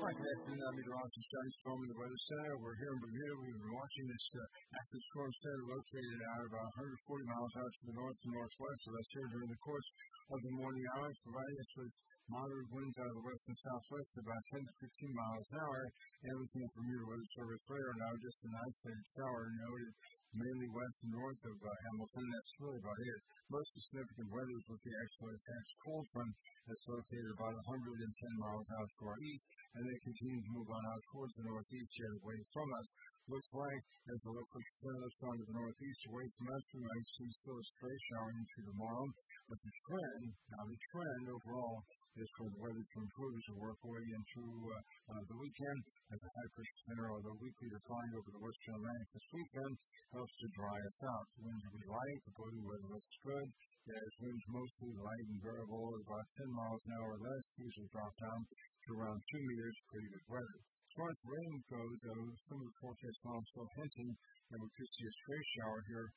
Good afternoon, I'm meteorologist Johnny Storm in the Weather Center. We're here in Bermuda. We've been watching this active storm center located out about 140 miles out to the north and northwest of us here during the course of the morning hours, providing us with moderate winds out of the west and southwest at about 10 to 15 miles an hour. And looking at Bermuda Weather Service radar now, just an isolated shower noted mainly west and north of Hamilton. That's really about it. Most of the significant weather is with the actual attached cold front that's located about 110 miles out to our east, and they continue to move on out towards the northeast yet away from us. Looks like as the low pressure center lifts on to the northeast away from us, we might see still a stray shower into tomorrow. But the trend overall is for the weather to improve as we work away into the weekend. As the high pressure center, although weakly defined over the western Atlantic this weekend, helps to dry us out. The winds will be light, the body weather looks good. As winds mostly light and variable at about 10 miles an hour or less, these will drop down to around 2 meters, pretty good weather. As far as rain goes, some of the forecast models still hinting that we could see a stray shower here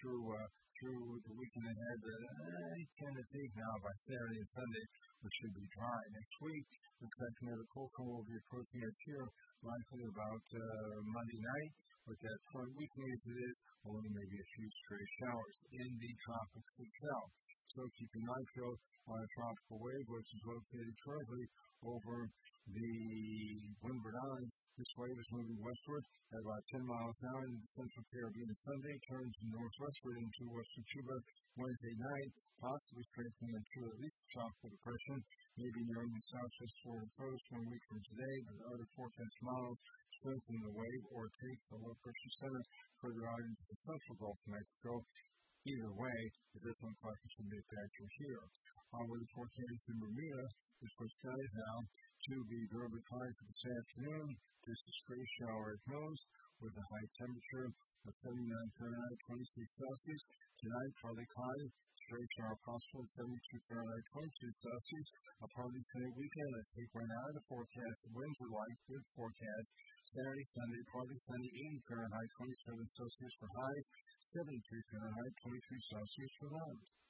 through the weekend ahead. I tend to think now by Saturday and Sunday we should be dry. Next week, looks like another cold front will be approaching us here, likely about Monday night. With that front weakening as it is, only maybe a few stray showers in the tropics itself. So keep your eye peeled on a tropical wave, which is located currently over the Windward Islands. This wave is moving westward at about 10 miles an hour in the central Caribbean Sunday, turns northwestward into western Cuba Wednesday night, possibly strengthening into at least a tropical depression, maybe nearing the southwest Florida coast 1 week from today, but other forecast models strengthen the wave or take the low pressure center further out into the central Gulf of Mexico. Either way, it doesn't look like it's going to be a factor here. With the forecast in Bermuda, this for skies now to be variably cloudy for this afternoon. Just a stray shower at most with a high temperature of 79 Fahrenheit, 26 Celsius. Tonight, partly cloudy, stray shower possible at 72 Fahrenheit, 22 Celsius. A partly sunny weekend. Let's take right now the forecast. The winds are light, good forecast. Saturday, Sunday, partly sunny, 80 Fahrenheit, 27 Celsius for highs, 73 Fahrenheit, 23 Celsius for lows.